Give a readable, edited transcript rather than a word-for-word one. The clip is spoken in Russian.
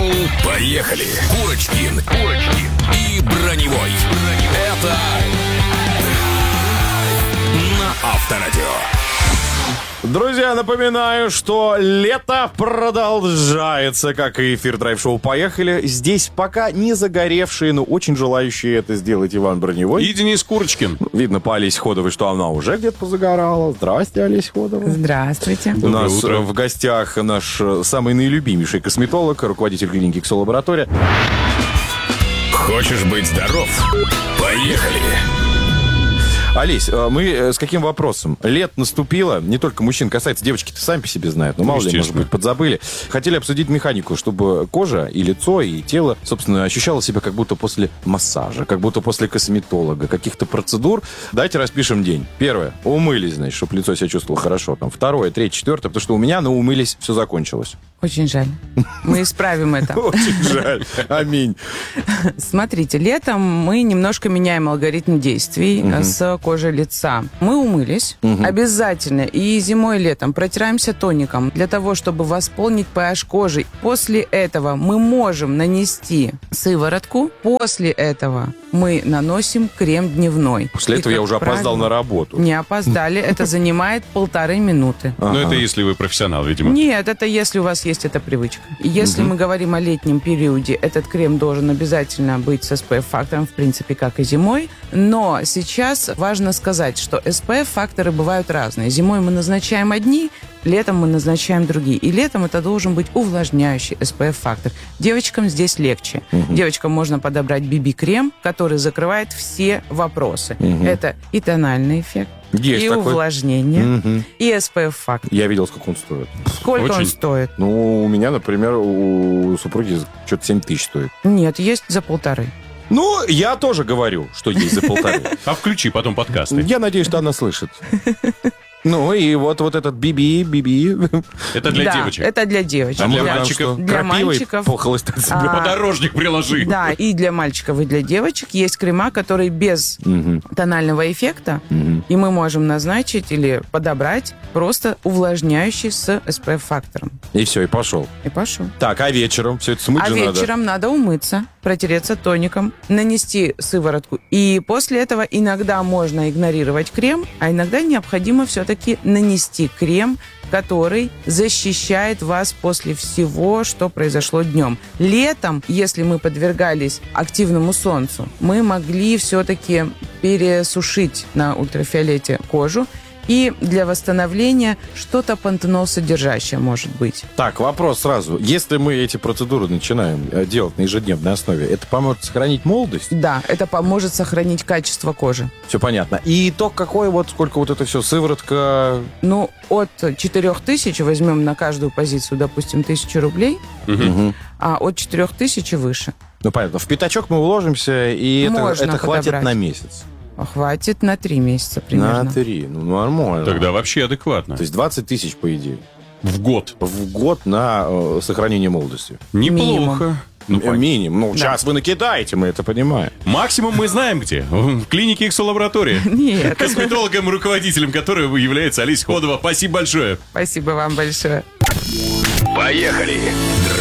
Поехали! Курочкин и Броневой. Это на Авторадио. Друзья, напоминаю, что лето продолжается, как и эфир драйв-шоу «Поехали». Здесь пока не загоревшие, но очень желающие это сделать Иван Броневой. И Денис Курочкин. Видно по Олесе Ходовой, что она уже где-то позагорала. Здрасте, Олеся Ходова. Здравствуйте. У нас в гостях наш самый наилюбимейший косметолог, руководитель клиники «Ксолаборатория». Хочешь быть здоров? Поехали! Олесь, мы с каким вопросом? Лет наступило, не только мужчин касается, девочки-то сами по себе знают, но мало ли, может быть, подзабыли. Хотели обсудить механику, чтобы кожа и лицо, и тело, собственно, ощущало себя как будто после массажа, как будто после косметолога, каких-то процедур. Давайте распишем день. Первое. Умылись, значит, чтобы лицо себя чувствовало хорошо. Там, второе, третье, четвертое, потому что у меня, умылись, все закончилось. Очень жаль. Мы исправим это. Очень жаль. Аминь. Смотрите, летом мы немножко меняем алгоритм действий с кожей лица. Мы умылись обязательно и зимой, и летом протираемся тоником для того, чтобы восполнить pH кожи. После этого мы можем нанести сыворотку. После этого мы наносим крем дневной. После этого я уже опоздал на работу. Не опоздали. Это занимает 1,5 минуты. Ну, это если вы профессионал, видимо. Нет, это если у вас есть эта привычка. Если мы говорим о летнем периоде, этот крем должен обязательно быть с SPF-фактором, в принципе, как и зимой. Но сейчас важно сказать, что SPF-факторы бывают разные. Зимой мы назначаем одни, летом мы назначаем другие. И летом это должен быть увлажняющий SPF-фактор. Девочкам здесь легче. Девочкам можно подобрать BB-крем, который закрывает все вопросы. Это и тональный эффект, Есть и такой. увлажнение, и SPF-фактор. Я видел, сколько он стоит. Сколько он Очень. стоит? Ну, у меня, например, у супруги что-то 7 тысяч стоит. Нет, есть за 1,5. Ну, я тоже говорю, что есть за 1,5. А включи потом подкасты. Я надеюсь, что она слышит. Ну, и вот этот биби. Это для Да, девочек. это для девочек. А для Да. мальчиков? Для Крапивой мальчиков. похолостать себя. Подорожник приложи. Да, и для мальчиков, и для девочек есть крема, которые без тонального эффекта, и мы можем назначить или подобрать просто увлажняющий с SPF-фактором. И все, и пошел. И пошел. Так, а вечером? Все это смыть А же надо. вечером надо умыться, протереться тоником, нанести сыворотку. И после этого иногда можно игнорировать крем, а иногда необходимо все-таки нанести крем, который защищает вас после всего, что произошло днем. Летом, если мы подвергались активному солнцу, мы могли все-таки пересушить на ультрафиолете кожу, и для восстановления что-то пантенол содержащее может быть. Так, вопрос сразу. Если мы эти процедуры начинаем делать на ежедневной основе, это поможет сохранить молодость? Да, это поможет сохранить качество кожи. Все понятно. И итог какой? Вот сколько вот это все? Сыворотка? Ну, от 4000 возьмем на каждую позицию, допустим, 1000 рублей, а от 4000 выше. Ну, понятно. В пятачок мы уложимся, и Можно это хватит подобрать. на месяц. Хватит на 3 месяца примерно. На 3. Ну, нормально. Тогда вообще адекватно. То есть 20 тысяч, по идее. В год. В год на сохранение молодости. Неплохо. Ну, Минимум. Ну, сейчас вы накидаете, мы это понимаем. Максимум мы знаем где. В клинике Ксолаборатория. Нет. Косметологом и руководителем которой является Олеся Ходова. Спасибо большое. Спасибо вам большое. Поехали!